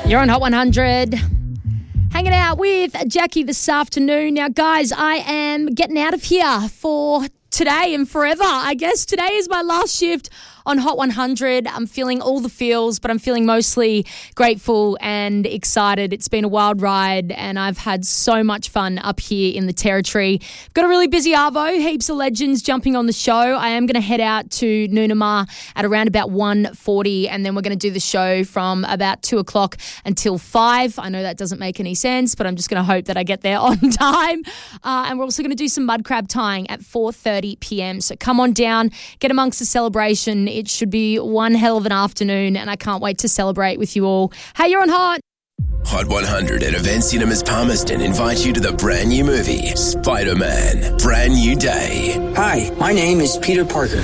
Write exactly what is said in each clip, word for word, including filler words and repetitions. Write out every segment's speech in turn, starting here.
You're on Hot one hundred. Hanging out with Jackie this afternoon. Now, guys, I am getting out of here for today and forever. I guess today is my last shift on Hot one hundred. I'm feeling all the feels, but I'm feeling mostly grateful and excited. It's been a wild ride and I've had so much fun up here in the Territory. Got a really busy arvo, heaps of legends jumping on the show. I am going to head out to Noonamah at around about one forty and then we're going to do the show from about two o'clock until five. I know that doesn't make any sense, but I'm just going to hope that I get there on time. Uh, and we're also going to do some mud crab tying at four thirty p.m. So come on down, get amongst the celebration. It should be one hell of an afternoon and I can't wait to celebrate with you all. Hey, you're on Hot. Hot one hundred at Event Cinemas Palmerston invites you to the brand new movie, Spider-Man, Brand New Day. Hi, my name is Peter Parker.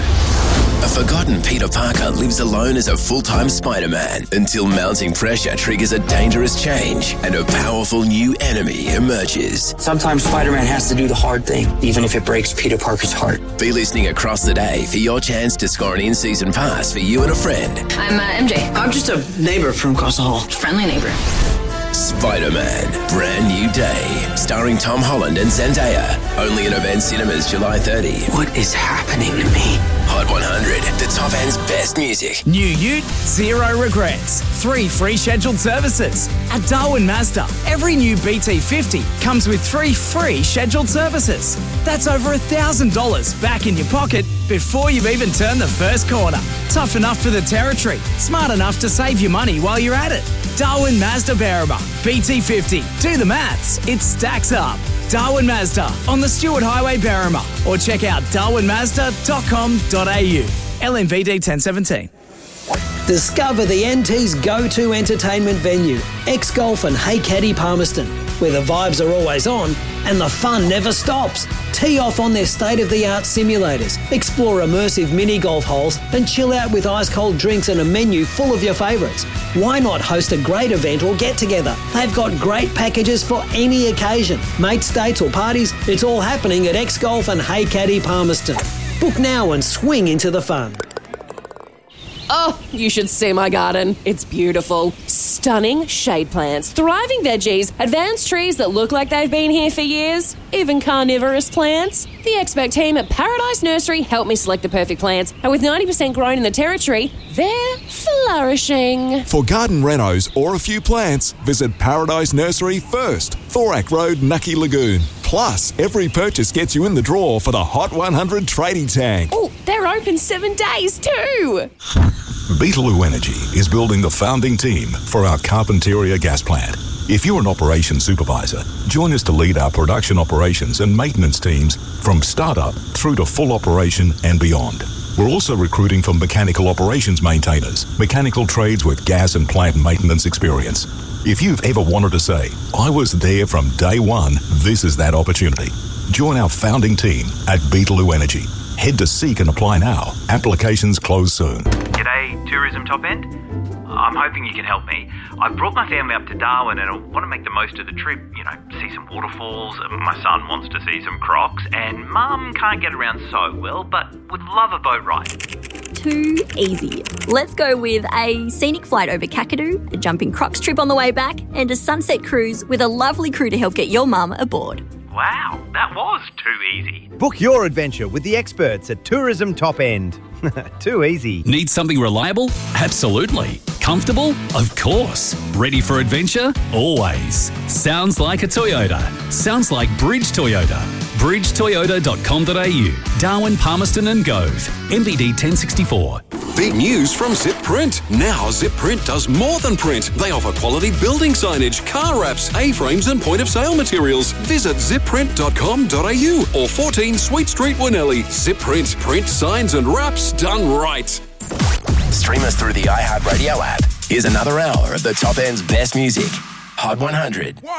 A forgotten Peter Parker lives alone as a full-time Spider-Man until mounting pressure triggers a dangerous change and a powerful new enemy emerges. Sometimes Spider-Man has to do the hard thing, even if it breaks Peter Parker's heart. Be listening across the day for your chance to score an in-season pass for you and a friend. I'm uh, M J. I'm just a neighbor from across the hall. Friendly neighbor. Spider-Man, Brand New Day, starring Tom Holland and Zendaya. Only in Event Cinemas July thirtieth. What is happening to me? Hot one hundred, the top end's best music. New ute, zero regrets. Three free scheduled services. At Darwin Mazda, every new B T fifty comes with three free scheduled services. That's over one thousand dollars back in your pocket before you've even turned the first corner. Tough enough for the Territory. Smart enough to save you money while you're at it. Darwin Mazda Berrima. B T fifty. Do the maths. It stacks up. Darwin Mazda on the Stewart Highway, Berrima. Or check out darwin mazda dot com dot a u. L M V D ten seventeen. Discover the N T's go-to entertainment venue, X-Golf and Hey Caddy Palmerston, where the vibes are always on and the fun never stops. Tee off on their state-of-the-art simulators, explore immersive mini-golf holes and chill out with ice-cold drinks and a menu full of your favourites. Why not host a great event or get-together? They've got great packages for any occasion. Mates, dates or parties, it's all happening at X-Golf and Hey Caddy Palmerston. Book now and swing into the fun. Oh, you should see my garden. It's beautiful. Stunning shade plants, thriving veggies, advanced trees that look like they've been here for years, even carnivorous plants. The expert team at Paradise Nursery helped me select the perfect plants, and with ninety percent grown in the Territory, they're flourishing. For garden renos or a few plants, visit Paradise Nursery first, Thorak Road, Nucky Lagoon. Plus, every purchase gets you in the draw for the Hot one hundred tradie tank. Oh, they're open seven days too. Beetaloo Energy is building the founding team for our Carpentaria gas plant. If you're an operations supervisor, join us to lead our production operations and maintenance teams from startup through to full operation and beyond. We're also recruiting for mechanical operations maintainers, mechanical trades with gas and plant maintenance experience. If you've ever wanted to say, I was there from day one, this is that opportunity. Join our founding team at Beetaloo Energy. Head to Seek and apply now. Applications close soon. G'day, Tourism Top End. I'm hoping you can help me. I've brought my family up to Darwin and I want to make the most of the trip. You know, see some waterfalls. My son wants to see some crocs and Mum can't get around so well, but would love a boat ride. Too easy. Let's go with a scenic flight over Kakadu, a jumping crocs trip on the way back, and a sunset cruise with a lovely crew to help get your mum aboard. Wow, that was too easy. Book your adventure with the experts at Tourism Top End. Too easy. Need something reliable? Absolutely. Comfortable? Of course. Ready for adventure? Always. Sounds like a Toyota. Sounds like Bridge Toyota. bridge toyota dot com dot a u. Darwin, Palmerston and Gove. M V D ten sixty-four. Big news from Zip Print. Now Zip Print does more than print. They offer quality building signage, car wraps, A-frames and point-of-sale materials. Visit zip print dot com dot a u or fourteen Sweet Street, Winnelly. Zip Print. Print signs and wraps done right. Stream us through the iHeartRadio app. Here's another hour of the top end's best music. Hot one hundred.